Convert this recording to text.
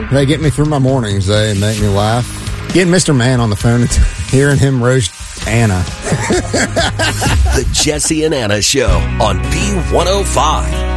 They get me through my mornings. They make me laugh. Getting Mr. Man on the phone and hearing him roast Anna. The Jesse and Anna Show on B105.